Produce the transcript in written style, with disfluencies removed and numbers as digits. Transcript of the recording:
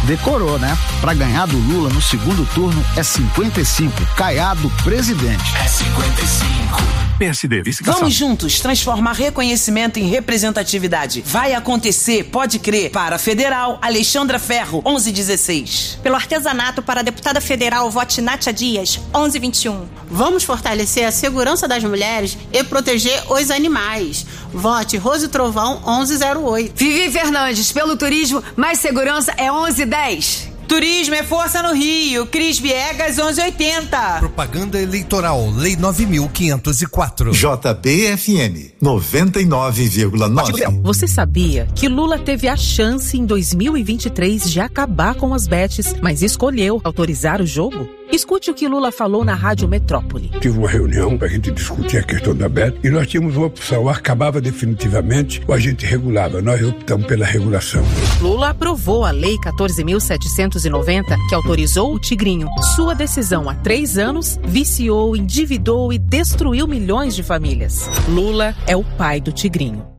Decorou, né? Pra ganhar do Lula no segundo turno é 55. Caiado presidente. É 55. PSD, vice-cação. Vamos juntos transformar reconhecimento em representatividade. Vai acontecer, pode crer. Para Federal, Alexandra Ferro, 1116. Pelo artesanato, para a deputada federal, vote Nátia Dias, 1121. Vamos fortalecer a segurança das mulheres e proteger os animais. Vote Rose Trovão, 1108. Vivi Fernandes, pelo turismo, mais segurança é 1110. Turismo é força no Rio. Cris Viegas, 1180. Propaganda eleitoral, Lei 9.504. JBFM 99,9. Você sabia que Lula teve a chance em 2023 de acabar com as bets, mas escolheu autorizar o jogo? Escute o que Lula falou na Rádio Metrópole. Tive uma reunião para a gente discutir a questão da bet e nós tínhamos uma opção, ou acabava definitivamente ou a gente regulava. Nós optamos pela regulação. Lula aprovou a Lei 14.790, que autorizou o Tigrinho. Sua decisão há 3 anos viciou, endividou e destruiu milhões de famílias. Lula é o pai do Tigrinho.